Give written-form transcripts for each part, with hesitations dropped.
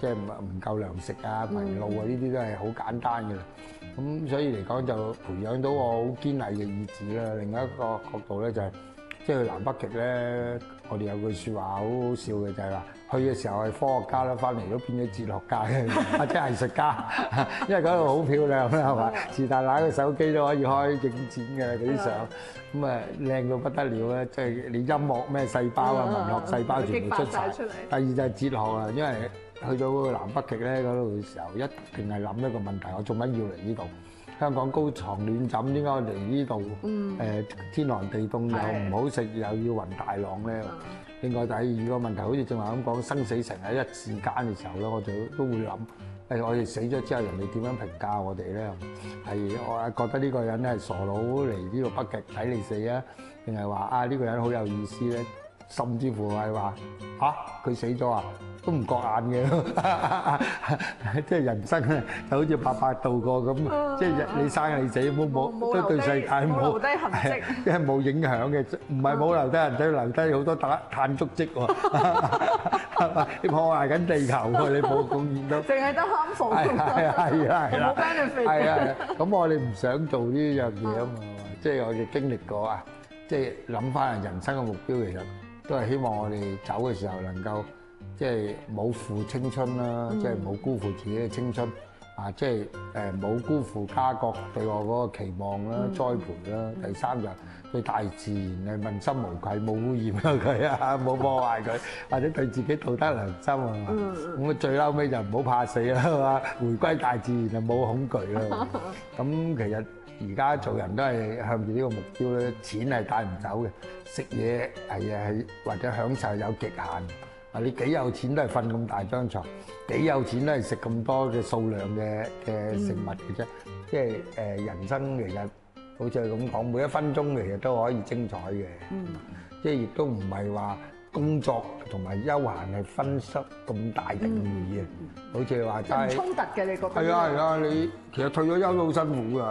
即係唔夠糧食啊、迷路啊呢啲都係好簡單嘅啦。咁所以嚟講就培養到我好堅毅嘅意志啦。另一個角度咧就係即係去南北極咧，我哋有句説話好好笑嘅就係話，去嘅時候係科學家啦，翻嚟都變咗哲學家或者藝術家，因為嗰度好漂亮啦，係嘛？是但拿個手機都可以開影展嘅嗰啲相，咁啊靚到不得了咧！即係你音樂咩細胞啊、文學細胞全部出晒。第二就係哲學啊，因為去到南北極咧嗰度嘅時候，一定係諗一個問題：我做乜要嚟呢度？香港高床暖枕，點解我嚟呢度？天寒地凍又唔好食，又要暈大浪咧。另外第二個問題，好似正話咁講，生死成喺一時間嘅時候咧，我哋都會諗：我哋死咗之後，人哋點樣評價我哋咧？係我覺得呢個人咧係傻佬嚟呢個北極睇你死啊，定係話呢個人好有意思咧？甚至乎係話佢死咗啊，都唔覺眼嘅，即係人生咧就好似白白度過咁，即係你生你死冇都對世界冇留低痕跡，即係冇影響嘅，唔係冇留低痕跡，留低好多碳足跡喎，你破壞緊地球喎，你冇貢獻到，淨係得慳房，係啦，冇 benefit，係啊，咁我哋唔想做呢樣嘢啊嘛，即係我哋經歷過啊，即係諗翻人生嘅目標其實。都係希望我哋走嘅時候能夠即係冇負青春啦，即係冇辜負自己嘅青春即係冇辜負家國對我嗰個期望啦、栽培啦。第三就對大自然係問心無愧，冇污染佢啊，冇破壞佢，或者對自己道德良心啊嘛。咁最嬲尾就唔好怕死啦，係嘛？回歸大自然就冇恐懼啦。咁其實而家做人都係向住呢個目標咧，錢係帶唔走嘅，食嘢係或者享受有極限。你幾有錢都係瞓咁大張床，幾有錢都係食咁多嘅數量嘅食物嘅啫。即係人生其實好似係咁講，每一分鐘其實都可以精彩嘅。即係亦都唔係話工作同埋休閒係分出咁大定義嘅。好似話齋衝突嘅，你覺得？ 係啊，你其實退咗休都好辛苦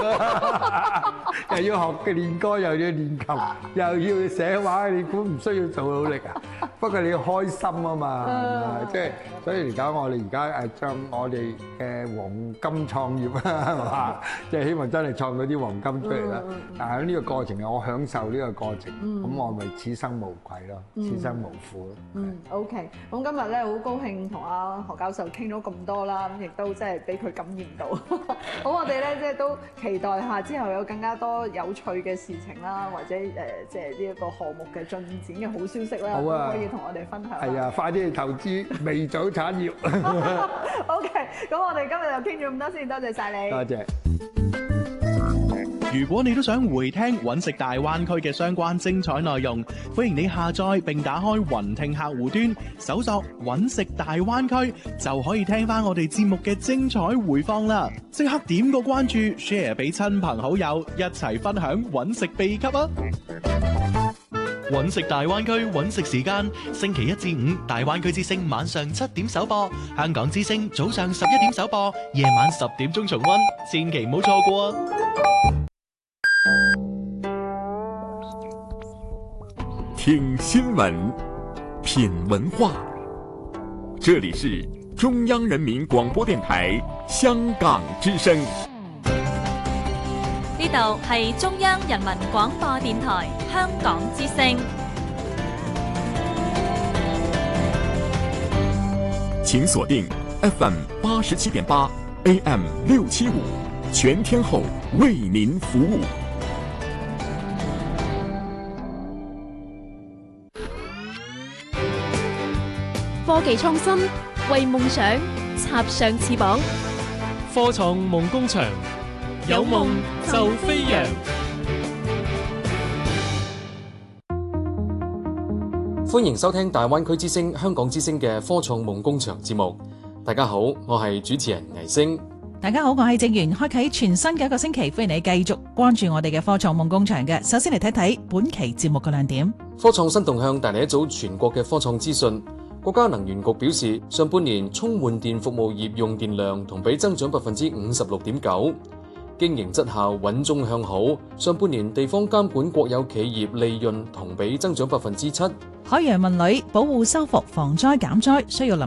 㗎，又要學嘅練歌，又要練琴，又要寫畫，你估唔需要做努力啊？不過你要開心啊嘛，即係所以嚟講，我哋而家將我哋嘅黃金創業啊，係嘛？即係希望真係創到啲黃金出嚟啦。但係喺呢個過程，我享受呢個過程，咁我咪此生無愧咯，此生無負咯。 OK， 咁今日咧好高興同阿何教授傾咗咁多啦，咁亦都即係俾佢感染到。好，我哋咧即係都期待下之後有更加多有趣嘅事情啦，或者即係呢一個項目嘅進展嘅好消息啦，好啊，可以同我哋分享。 係啊，快啲去投資微組產業。 OK， 咁我哋今日就傾咗咁多先，多謝晒你。 多謝。 如果你都想回聽揾食大灣區嘅相關精彩內容，歡迎你下載並打開雲聽客戶端，搜索揾食大灣區，就可以聽翻我哋節目嘅精彩回放啦！即刻點個關注 ，share 俾親朋好友，一齊分享揾食秘笈啊！揾食大灣區揾食時間，星期一至五大灣區之聲晚上7點首播，香港之聲早上11點首播，夜晚10點鐘重溫，千祈唔好錯過啊！ 聽新聞，品文化，這裡是中央人民廣播電台香港之聲。 呢度係中央人民廣播電台香港之聲。 請鎖定 FM 87.8 AM 675，全天候為您服務。 科技創新，為夢想插上翅膀。 科創夢工場，有夢就飛揚。歡迎收聽大灣區之聲、香港之聲嘅科創夢工場節目。大家好，我係主持人倪星。 大家好，我係正源，開啟全新嘅一個星期，歡迎你繼續關注我哋嘅科創夢工場嘅。首先嚟睇睇本期節目嘅亮點。 科創新動向帶嚟一組全國嘅科創資訊。國家能源局表示，上半年充換電服務業用電量同比增長 56.9%， 經營質效穩中向好。上半年地方監管國有企業利潤同比增長 7%。 海洋文旅保護修復防災減災需要